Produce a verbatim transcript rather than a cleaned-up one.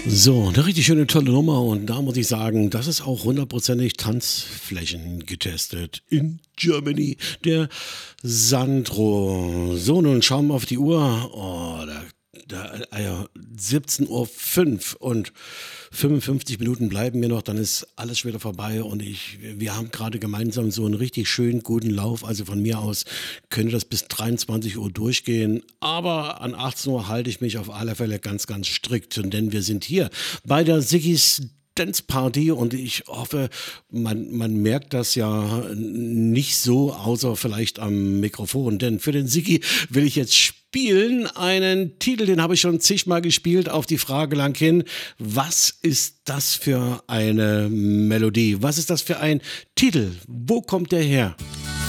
So, eine richtig schöne, tolle Nummer und da muss ich sagen, das ist auch hundertprozentig Tanzflächen getestet in Germany. Der Sandro. So, nun schauen wir auf die Uhr. Oh, da, da äh, siebzehn Uhr fünf und fünfundfünfzig Minuten bleiben mir noch, dann ist alles schon wieder vorbei und ich, wir haben gerade gemeinsam so einen richtig schönen, guten Lauf. Also von mir aus könnte das bis dreiundzwanzig Uhr durchgehen, aber an achtzehn Uhr halte ich mich auf alle Fälle ganz, ganz strikt, denn wir sind hier bei der Sigis Dance Party und ich hoffe, man, man merkt das ja nicht so, außer vielleicht am Mikrofon, denn für den Siggi will ich jetzt spielen einen Titel, den habe ich schon zigmal gespielt, auf die Frage lang hin, was ist das für eine Melodie, was ist das für ein Titel, wo kommt der her?